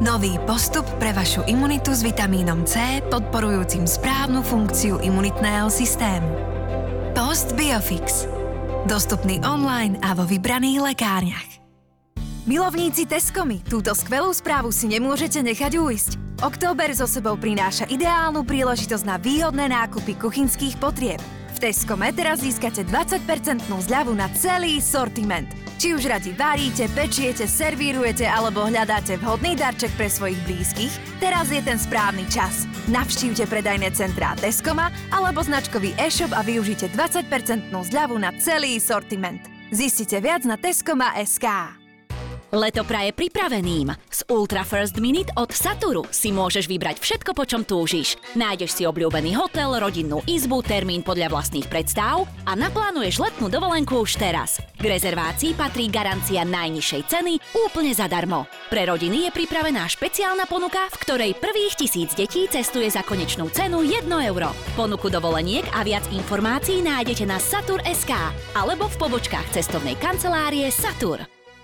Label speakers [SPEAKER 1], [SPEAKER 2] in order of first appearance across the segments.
[SPEAKER 1] Nový postup pre vašu imunitu s vitamínom C, podporujúcim správnu funkciu imunitného systému. Post Biofix. Dostupný online a vo vybraných lekárniach. Milovníci Tescomy, túto skvelú správu si nemôžete nechať ujsť. Október so sebou prináša ideálnu príležitosť na výhodné nákupy kuchynských potrieb. V Tescome teraz získate 20% zľavu na celý sortiment. Či už radi varíte, pečiete, servírujete alebo hľadáte vhodný darček pre svojich blízkych, teraz je ten správny čas. Navštívte predajné centrá Tescoma alebo značkový e-shop a využite 20% zľavu na celý sortiment. Zistite viac na tescoma.sk.
[SPEAKER 2] Leto praje pripraveným. Z Ultra First Minute od Saturu si môžeš vybrať všetko, po čom túžiš. Nájdeš si obľúbený hotel, rodinnú izbu, termín podľa vlastných predstáv a naplánuješ letnú dovolenku už teraz. K rezervácii patrí garancia najnižšej ceny úplne zadarmo. Pre rodiny je pripravená špeciálna ponuka, v ktorej prvých 1000 detí cestuje za konečnú cenu 1 euro. Ponuku dovoleniek a viac informácií nájdete na satur.sk alebo v pobočkách cestovnej kancelárie Satur.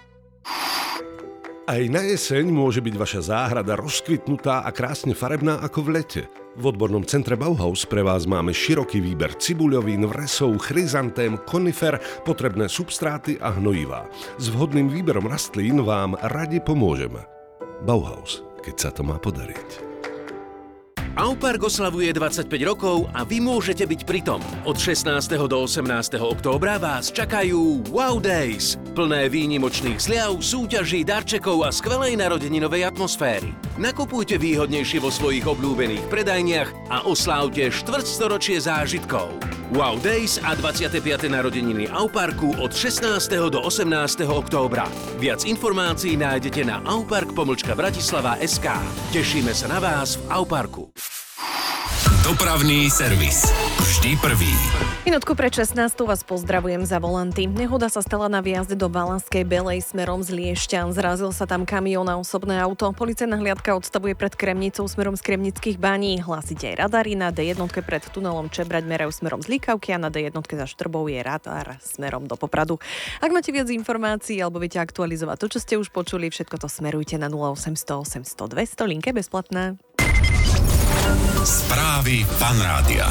[SPEAKER 3] Aj na jeseň môže byť vaša záhrada rozkvitnutá a krásne farebná ako v lete. V odbornom centre Bauhaus pre vás máme široký výber cibuľovín, vresov, chryzantém, konifer, potrebné substráty a hnojivá. S vhodným výberom rastlín vám radi pomôžeme. Bauhaus, keď sa to má podariť.
[SPEAKER 4] Aupark oslavuje 25 rokov a vy môžete byť pri tom. Od 16. do 18. októbra vás čakajú Wow Days, plné výnimočných zľav, súťaží, darčekov a skvelej narodeninovej atmosféry. Nakupujte výhodnejšie vo svojich obľúbených predajniach a oslávte štvrťstoročie zážitkov. Wow Days a 25. narodeniny Auparku od 16. do 18. októbra. Viac informácií nájdete na aupark.bratislava.sk. Tešíme sa na vás v Auparku.
[SPEAKER 5] Dopravný servis. Vždy prvý.
[SPEAKER 6] Minútku pred 16 vás pozdravujem za volanty. Nehoda sa stala na výjazde do Valašskej Belej smerom z Liešťan. Zrazil sa tam kamión a osobné auto. Policajná hliadka odstavuje pred Kremnicou smerom z Kremnických Baní. Hlásiť aj radary. Na D1 pred tunelom Čebrať merajú smerom z Líkavky a na D1 za Štrbou je radar smerom do Popradu. Ak máte viac informácií alebo viete aktualizovať to, čo ste už počuli, všetko to smerujte na 0800 800 200, linke bezplatná.
[SPEAKER 5] Správy Fanrádia.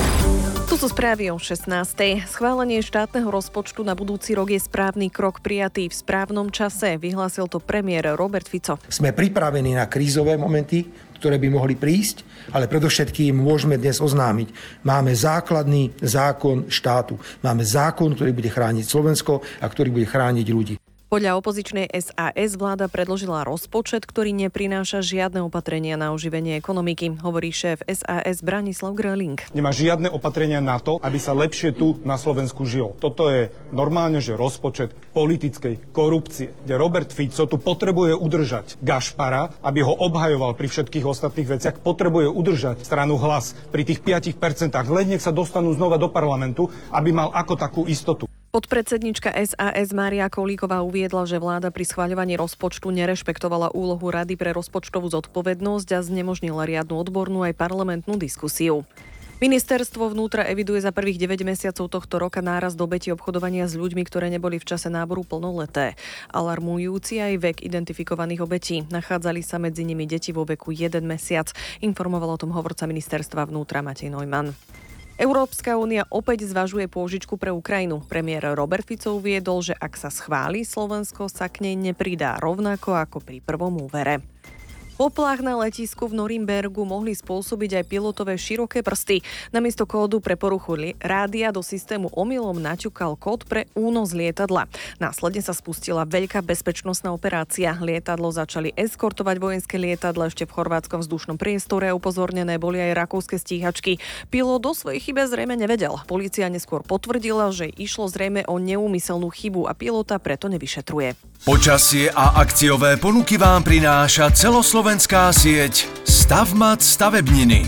[SPEAKER 6] Tu sú správy o 16. Schválenie štátneho rozpočtu na budúci rok je správny krok prijatý v správnom čase, vyhlásil to premiér Robert Fico.
[SPEAKER 7] Sme pripravení na krízové momenty, ktoré by mohli prísť, ale predovšetkým môžeme dnes oznámiť. Máme základný zákon štátu. Máme zákon, ktorý bude chrániť Slovensko a ktorý bude chrániť ľudí.
[SPEAKER 6] Podľa opozičnej SAS vláda predložila rozpočet, ktorý neprináša žiadne opatrenia na oživenie ekonomiky, hovorí šéf SAS Branislav Gröling.
[SPEAKER 8] Nemá žiadne opatrenia na to, aby sa lepšie tu na Slovensku žilo. Toto je normálne, že rozpočet politickej korupcie, kde Robert Fico tu potrebuje udržať Gašpara, aby ho obhajoval pri všetkých ostatných veciach, potrebuje udržať stranu Hlas pri tých 5%, len nech sa dostanú znova do parlamentu, aby mal ako takú istotu.
[SPEAKER 6] Podpredsednička SAS Mária Kolíková uviedla, že vláda pri schvaľovaní rozpočtu nerešpektovala úlohu Rady pre rozpočtovú zodpovednosť a znemožnila riadnu odbornú aj parlamentnú diskusiu. Ministerstvo vnútra eviduje za prvých 9 mesiacov tohto roka nárast obetí obchodovania s ľuďmi, ktoré neboli v čase náboru plnoleté. Alarmujúci aj vek identifikovaných obetí. Nachádzali sa medzi nimi deti vo veku 1 mesiac. Informoval o tom hovorca ministerstva vnútra Matej Neumann. Európska únia opäť zvažuje pôžičku pre Ukrajinu. Premiér Robert Fico uviedol, že ak sa schváli, Slovensko sa k nej nepridá rovnako ako pri prvom úvere. Poplach na letisku v Norimbergu mohli spôsobiť aj pilotové široké prsty. Namiesto kódu pre poruchu rádia do systému omylom naťukal kód pre únos lietadla. Následne sa spustila veľká bezpečnostná operácia. Lietadlo začali eskortovať vojenské lietadla ešte v chorvátskom vzdušnom priestore. Upozornené boli aj rakúske stíhačky. Pilot do svojej chybe zrejme nevedel. Polícia neskôr potvrdila, že išlo zrejme o neúmyselnú chybu a pilota preto nevyšetruje.
[SPEAKER 9] Počasie a akciové ponuky vám prináša celoslovenská sieť Stavmat stavebniny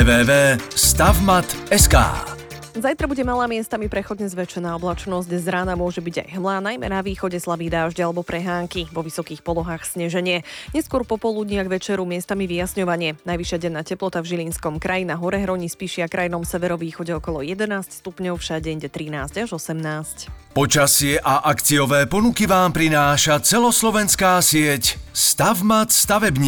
[SPEAKER 9] www.stavmat.sk.
[SPEAKER 6] Zajtra bude malá miestami prechodne zväčšená oblačnosť. Z rána môže byť aj hmla, najmä na východe slabý dážď alebo prehánky. Vo vysokých polohách sneženie. Neskôr popoludní a k večeru miestami vyjasňovanie. Najvyššia denná teplota v Žilinskom kraji, na Horehroní, Spiši a krajnom severovýchode okolo 11 stupňov, všade inde 13 až 18.
[SPEAKER 9] Počasie a akciové ponuky vám prináša celoslovenská sieť Stavmat stavebniny.